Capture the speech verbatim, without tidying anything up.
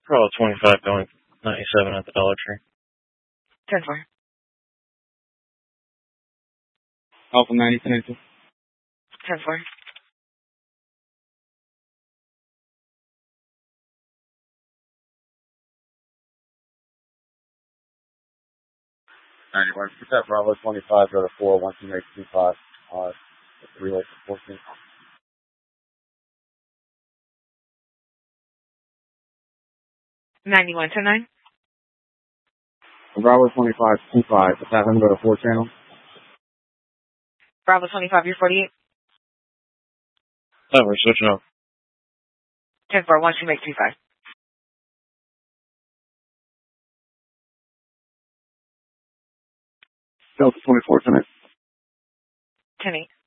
Probably twenty-five going ninety-seven at the Dollar Tree. ten four. Alpha ninety, ten two. ten four. ninety-one. Protect Bravo twenty-five, go to four, one two eight two five. Uh, relay for fourteen. ninety-one, ten nine. Bravo twenty-five, two five. Attack him, go to four channel. Bravo twenty-five, you're forty-eight. Oh, we're switching up. ten four, one two make two five. Delta twenty-four, ten eight. ten eight.